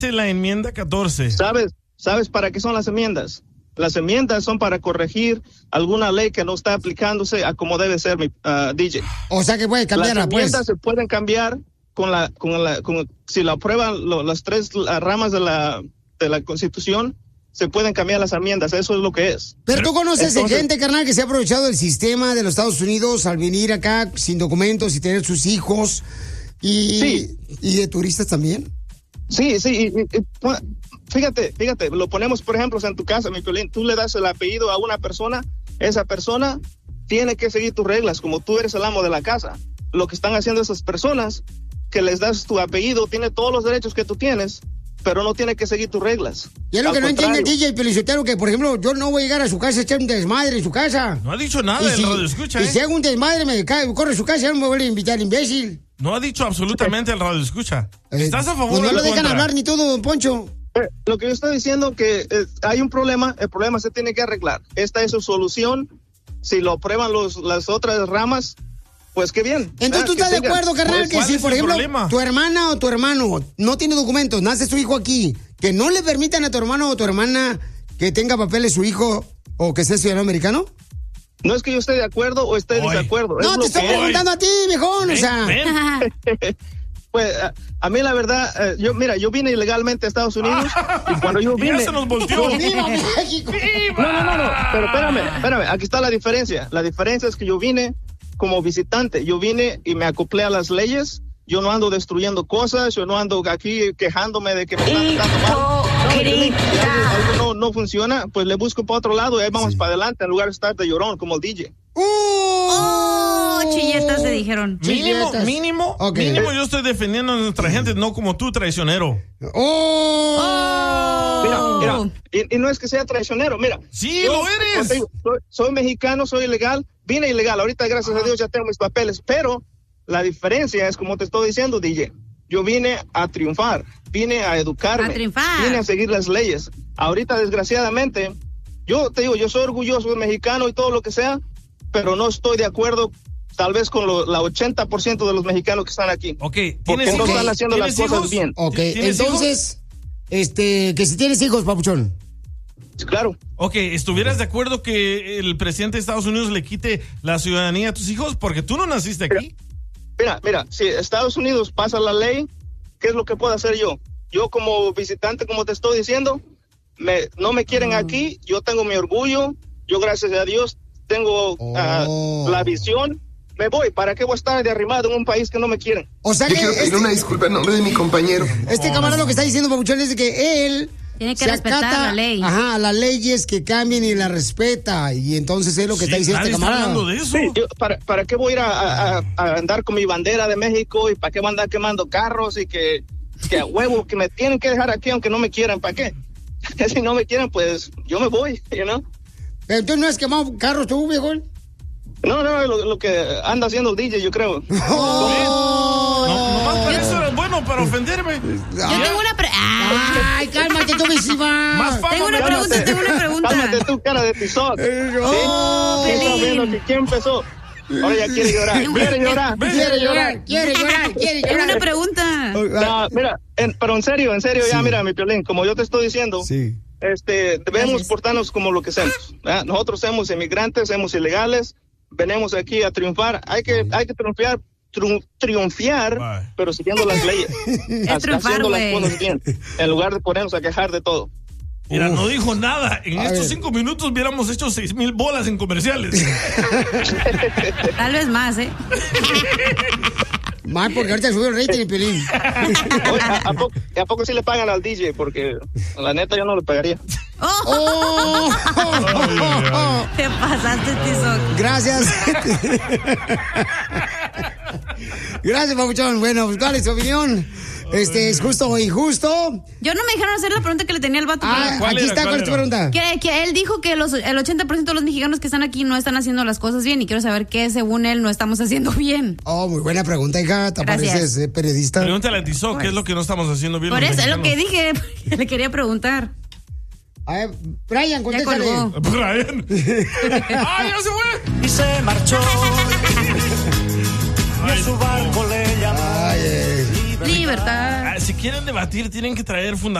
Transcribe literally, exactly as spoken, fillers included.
la enmienda catorce? ¿Sabes, ¿Sabes para qué son las enmiendas? Las enmiendas son para corregir alguna ley que no está aplicándose a como debe ser, mi uh, D J. O sea que puede cambiarla, pues. Las enmiendas pues. se pueden cambiar con la, con la, con, si la aprueban lo, las tres ramas de la, de la Constitución, se pueden cambiar las enmiendas, eso es lo que es. Pero tú conoces Entonces, gente, carnal, que se ha aprovechado del sistema de los Estados Unidos al venir acá sin documentos y tener sus hijos y, sí. y de turistas también. Sí, sí, y, y, y, fíjate, fíjate, lo ponemos por ejemplo en tu casa, mi Piolín, tú le das el apellido a una persona, esa persona tiene que seguir tus reglas, como tú eres el amo de la casa. Lo que están haciendo esas personas, que les das tu apellido, tiene todos los derechos que tú tienes, pero no tiene que seguir tus reglas. Y es lo Al que no contrario. entiende D J Pelizotero, que por ejemplo, yo no voy a llegar a su casa a echar un desmadre en su casa. No ha dicho nada, Y el si, radio escucha, y ¿eh? si hago un desmadre, me cae, corre a su casa, ya no me vuelve a invitar, imbécil. No ha dicho absolutamente el radio escucha. ¿Estás a favor Pues no o lo en dejan contra? hablar ni todo, don Poncho. Eh, lo que yo estoy diciendo que eh, hay un problema, el problema se tiene que arreglar. Esta es su solución. Si lo aprueban los, las otras ramas, pues qué bien. Entonces, ¿tú Ah, que estás de sigan. acuerdo, carnal, Pues, que ¿cuál si, es por el ejemplo, problema? tu hermana o tu hermano no tiene documentos, nace su hijo aquí, que no le permitan a tu hermano o tu hermana que tenga papeles su hijo o que sea ciudadano americano? No es que yo esté de acuerdo o esté de desacuerdo. es No, lo te estoy que preguntando es. a ti, viejón, o sea. Pues a, a mí la verdad, eh, yo mira, yo vine ilegalmente a Estados Unidos y cuando yo vine... Ya se nos volteó. ¡Viva México! No, no, no, no, pero espérame, espérame, aquí está la diferencia. La diferencia es que yo vine como visitante, yo vine y me acoplé a las leyes, yo no ando destruyendo cosas, yo no ando aquí quejándome de que me están tratando mal. No, si algo, algo no, no funciona, pues le busco para otro lado y ahí vamos para adelante en lugar de estar de llorón como el D J. Oh, chilletas se dijeron. Mínimo, Chilletas. mínimo, Ok. mínimo yo estoy defendiendo a nuestra gente, no como tú, traicionero. ¡Oh! Mira, mira, y, y no es que sea traicionero, mira. Sí, yo, lo eres. como te digo, soy, soy mexicano, soy ilegal, vine ilegal, ahorita gracias a Dios ya tengo mis papeles, pero la diferencia es como te estoy diciendo, D J, yo vine a triunfar, vine a educarme, A triunfar. vine a seguir las leyes. Ahorita desgraciadamente, yo te digo, yo soy orgulloso de mexicano y todo lo que sea, pero no estoy de acuerdo tal vez con lo, la ochenta por ciento de los mexicanos que están aquí. Ok, porque no hijos? están haciendo las ¿Tienes cosas hijos? bien. Ok, entonces, este, que si tienes hijos, papuchón. Claro. Ok, ¿estuvieras de acuerdo que el presidente de Estados Unidos le quite la ciudadanía a tus hijos? Porque tú no naciste aquí. Mira, mira, si Estados Unidos pasa la ley, ¿qué es lo que puedo hacer yo? Yo como visitante, como te estoy diciendo, me, no me quieren aquí, yo tengo mi orgullo, yo gracias a Dios tengo uh, la visión, me voy. ¿Para qué voy a estar de arrimado en un país que no me quieren? O sea Yo que quiero pedir este- una disculpa en nombre de mi compañero. Este camarada lo que está diciendo, papuchón, es de que él Tiene que se respetar acata, la ley. Ajá, las leyes que cambien y la respeta. Y entonces es lo que está diciendo este camarada. Sí, yo, ¿para, ¿Para qué voy a ir a, a- a andar con mi bandera de México y para qué voy a andar quemando carros y que, que a huevo que me tienen que dejar aquí aunque no me quieran? ¿Para qué? Si no me quieren, pues yo me voy, you know? Pero entonces no has quemado carros tú, viejo. No, no, lo, lo que anda haciendo el D J, yo creo. No, nomás para eso eres bueno, para ofenderme. Yo tengo una pre- ¡Ah! Ay, cálmate tú, misima. Más fama, Tengo una me pregunta, ganas. tengo una pregunta. Cálmate tú, cara de tizoc. Oh, ¿Sí? ¿Estás Pelín. viendo que quién empezó? Ahora ya quiere llorar. Quiere llorar. Quiere llorar, quiere llorar, quiere Tengo llorar. una pregunta. No, mira, en- pero en serio, en serio, ya Sí. mira, mi Piolín, como yo te estoy diciendo, Sí. este, debemos Gracias. portarnos como lo que somos. ¿verdad? Nosotros somos inmigrantes, somos ilegales, venimos aquí a triunfar. Hay que, hay que triunfar, triun- triunfiar, Bye. pero siguiendo las leyes, ha- triunfar, haciendo las güey. cosas bien, en lugar de ponernos a quejar de todo. Mira, Uf. no dijo nada. En A estos ver. cinco minutos hubiéramos hecho seis mil bolas en comerciales. Tal vez más, ¿eh? Más porque ahorita subió el rating, Piolín. Oye, ¿a, a poco, ¿A poco sí le pagan al D J? Porque la neta yo no le pagaría. ¡Oh! ¡Oh! Te pasaste, Tizoc. Gracias. Gracias, papuchón. Bueno, pues, ¿cuál es tu opinión? Este, ¿es justo o injusto? Yo no me dejaron hacer la pregunta que le tenía al vato. Ah, pero- ¿Cuál aquí era? está, ¿cuál ¿Cuál es tu era? pregunta? Que, que él dijo que los, el ochenta por ciento de los mexicanos que están aquí no están haciendo las cosas bien y quiero saber qué, según él, no estamos haciendo bien. Oh, muy buena pregunta, hija. ¿Te Gracias. pareces eh, periodista? Pregúntale a Tizoc qué es lo que no estamos haciendo bien. Por los eso es lo que mexicanos. dije. Le quería preguntar. A ver, Brian, Ya contéstale. colgó. Brian. ¡Ah, ya se fue! Y se marchó. Y a su barco le llamó. Ay, eh. Libertad. Ah, si quieren debatir, tienen que traer fundamentos.